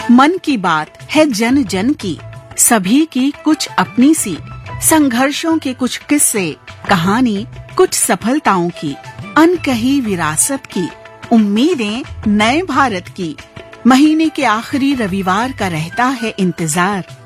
मन की बात है जन जन की, सभी की कुछ अपनी सी, संघर्षों के कुछ किस्से, कहानी कुछ सफलताओं की, अनकही विरासत की, उम्मीदें नए भारत की। महीने के आखिरी रविवार का रहता है इंतजार,